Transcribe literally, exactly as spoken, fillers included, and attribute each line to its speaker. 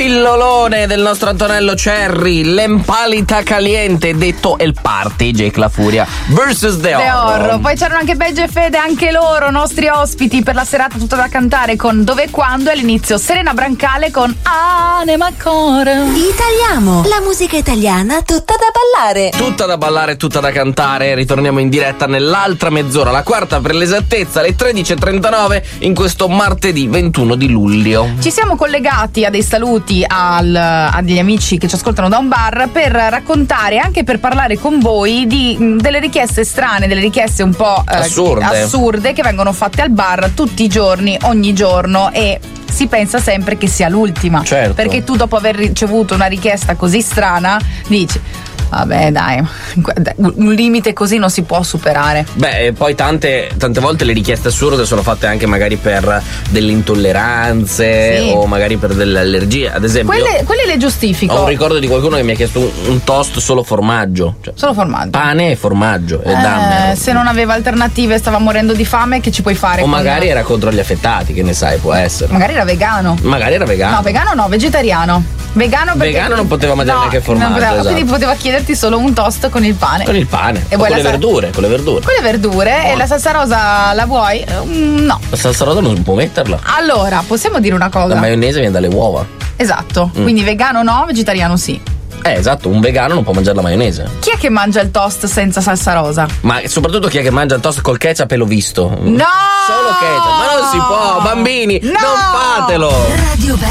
Speaker 1: pillolone del nostro Antonello Cerri, l'empalita caliente, detto El Party, Jake La Furia versus The Horror.
Speaker 2: Poi c'erano anche Begge e Fede, anche loro nostri ospiti per la serata tutta da cantare con Dove e Quando, e all'inizio Serena Brancale con Anima Core.
Speaker 3: Italiamo, la musica italiana tutta da ballare.
Speaker 1: Tutta da ballare, tutta da cantare. Ritorniamo in diretta nell'altra mezz'ora, la quarta per l'esattezza, alle tredici e trentanove in questo martedì ventuno di luglio.
Speaker 2: Ci siamo collegati a dei saluti al, a degli amici che ci ascoltano da un bar per raccontare, anche per parlare con voi di mh, delle richieste strane, delle richieste un po' eh,
Speaker 1: assurde.
Speaker 2: assurde che vengono fatte al bar tutti i giorni, ogni giorno, e si pensa sempre che sia l'ultima.
Speaker 1: Certo.
Speaker 2: Perché tu, dopo aver ricevuto una richiesta così strana, dici vabbè dai, un limite così non si può superare.
Speaker 1: Beh, poi tante, tante volte le richieste assurde sono fatte anche magari per delle intolleranze, sì, o magari per delle allergie, ad esempio.
Speaker 2: Quelle, quelle le giustifico.
Speaker 1: Ho un ricordo di qualcuno che mi ha chiesto un, un toast solo formaggio, cioè
Speaker 2: solo formaggio,
Speaker 1: pane e formaggio, e
Speaker 2: eh,
Speaker 1: dammi.
Speaker 2: se non aveva alternative, stava morendo di fame, che ci puoi fare?
Speaker 1: O magari
Speaker 2: con...
Speaker 1: era contro gli affettati, che ne sai, può essere.
Speaker 2: Magari era vegano.
Speaker 1: Magari era vegano.
Speaker 2: No, vegano no, vegetariano. Vegano perché
Speaker 1: vegano non poteva mangiare
Speaker 2: no,
Speaker 1: neanche il formaggio,
Speaker 2: poteva,
Speaker 1: esatto.
Speaker 2: Quindi poteva chiederti solo un toast con il pane.
Speaker 1: Con il pane.
Speaker 2: E
Speaker 1: o
Speaker 2: vuoi
Speaker 1: con
Speaker 2: la
Speaker 1: le
Speaker 2: sal-
Speaker 1: verdure, con le verdure.
Speaker 2: Con le verdure.
Speaker 1: Buono.
Speaker 2: E la salsa rosa la vuoi? Mm, no.
Speaker 1: La salsa rosa non può metterla.
Speaker 2: Allora, possiamo dire una cosa.
Speaker 1: La maionese viene dalle uova.
Speaker 2: Esatto.
Speaker 1: Mm.
Speaker 2: Quindi vegano no, vegetariano sì.
Speaker 1: Eh, esatto, un vegano non può mangiare la maionese.
Speaker 2: Chi è che mangia il toast senza salsa rosa?
Speaker 1: Ma soprattutto chi è che mangia il toast col ketchup e l'ho visto.
Speaker 2: No!
Speaker 1: Solo ketchup, ma non si può, bambini,
Speaker 2: no!
Speaker 1: non fatelo.
Speaker 3: Radio